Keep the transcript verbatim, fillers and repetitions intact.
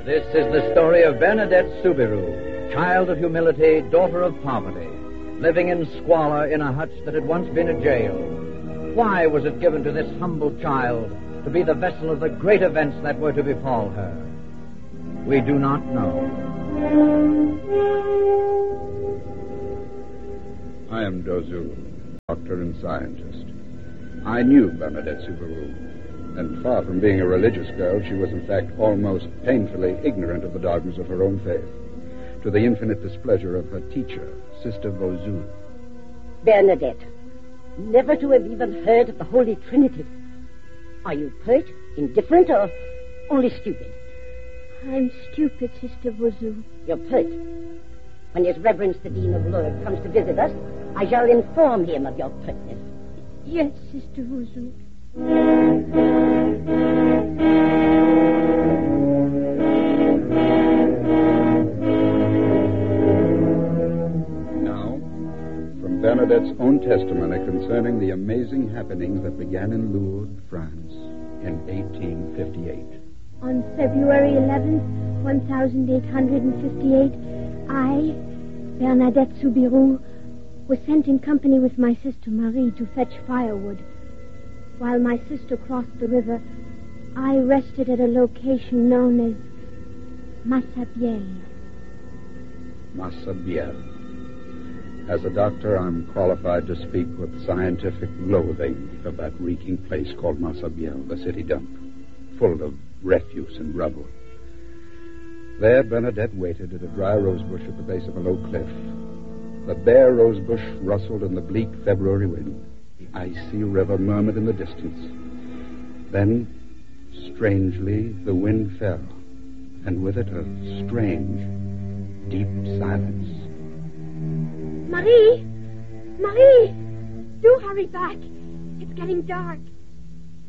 This is the story of Bernadette Soubirous, child of humility, daughter of poverty, living in squalor in a hutch that had once been a jail. Why was it given to this humble child to be the vessel of the great events that were to befall her? We do not know. I am Dozul, doctor and scientist. I knew Bernadette Soubirous. And far from being a religious girl, she was in fact almost painfully ignorant of the dogmas of her own faith, to the infinite displeasure of her teacher, Sister Vauzou. Bernadette, never to have even heard of the Holy Trinity. Are you pert, indifferent, or only stupid? I'm stupid, Sister Vauzou. You're pert. When His Reverence the Dean of Lourdes comes to visit us, I shall inform him of your pertness. Yes, Sister Vauzou. Now, from Bernadette's own testimony concerning the amazing happenings that began in Lourdes, France, in eighteen fifty-eight. On February eleventh, eighteen fifty-eight, I, Bernadette Soubirous, was sent in company with my sister Marie to fetch firewood. While my sister crossed the river, I rested at a location known as Massabielle. Massabielle. As a doctor, I'm qualified to speak with scientific loathing of that reeking place called Massabielle, the city dump, full of refuse and rubble. There, Bernadette waited at a dry rose bush at the base of a low cliff. The bare rose bush rustled in the bleak February wind. The icy river murmured in the distance. Then, strangely, the wind fell, and with it a strange, deep silence. Marie! Marie! Do hurry back. It's getting dark.